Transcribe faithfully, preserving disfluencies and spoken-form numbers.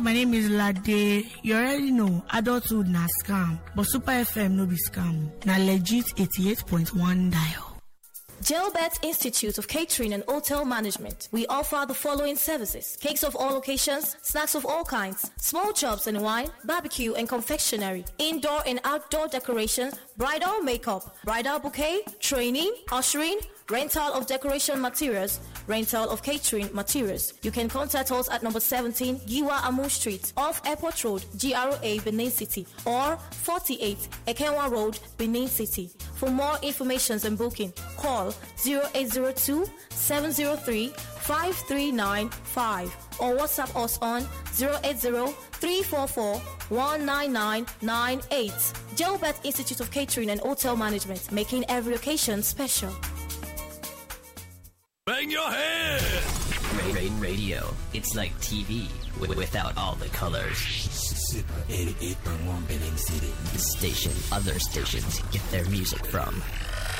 My name is Lade. You already know, adulthood na scam, but Super F M no be scam. Na legit eighty-eight point one dial. Jailbet Institute of Catering and Hotel Management. We offer the following services: cakes of all occasions, snacks of all kinds, small chops and wine, barbecue and confectionery, indoor and outdoor decorations, bridal makeup, bridal bouquet, training, ushering, rental of decoration materials, rental of catering materials. You can contact us at number seventeen Giwa Amu Street off Airport Road, G R A, Benin City, or forty-eight Ekenwa Road, Benin City. For more information and booking, call zero eight zero two, seven zero three, five three nine five or WhatsApp us on zero eight zero, three four four, one nine nine nine eight. Jailbet Institute of Catering and Hotel Management, making every occasion special. Bang your head! Radio. It's like T V w- without all the colors. Super eighty-eight point one Benin City. The station other stations get their music from.